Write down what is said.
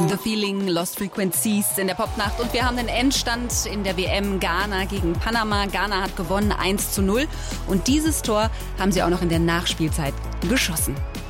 The Feeling, Lost Frequencies in der Popnacht. Und wir haben den Endstand in der WM Ghana gegen Panama. Ghana hat gewonnen 1:0. Und dieses Tor haben sie auch noch in der Nachspielzeit geschossen.